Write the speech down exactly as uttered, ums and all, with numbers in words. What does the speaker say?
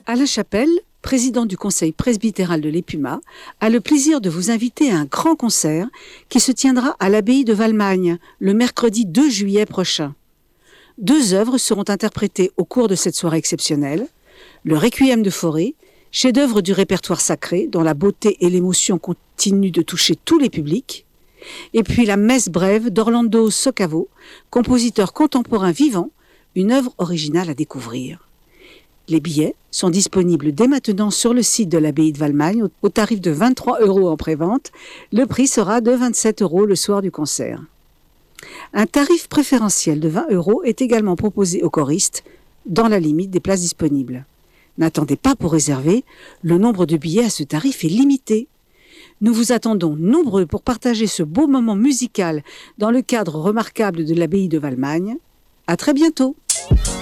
Alain Chapelle, président du conseil presbytéral de l'Épuma, a le plaisir de vous inviter à un grand concert qui se tiendra à l'abbaye de Valmagne le mercredi deux juillet prochain. Deux œuvres seront interprétées au cours de cette soirée exceptionnelle. Le Requiem de Fauré, chef-d'œuvre du répertoire sacré dont la beauté et l'émotion continuent de toucher tous les publics. Et puis la Messe brève d'Orlando Socavo, compositeur contemporain vivant, une œuvre originale à découvrir. Les billets sont disponibles dès maintenant sur le site de l'abbaye de Valmagne au tarif de vingt-trois euros en prévente. Le prix sera de vingt-sept euros le soir du concert. Un tarif préférentiel de vingt euros est également proposé aux choristes dans la limite des places disponibles. N'attendez pas pour réserver, le nombre de billets à ce tarif est limité. Nous vous attendons nombreux pour partager ce beau moment musical dans le cadre remarquable de l'abbaye de Valmagne. À très bientôt.